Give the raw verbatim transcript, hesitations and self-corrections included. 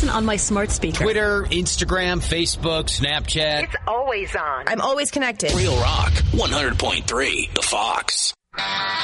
listen on my smart speaker. Twitter, Instagram, Facebook, Snapchat. It's always on. I'm always connected. Real Rock, one hundred point three, The Fox.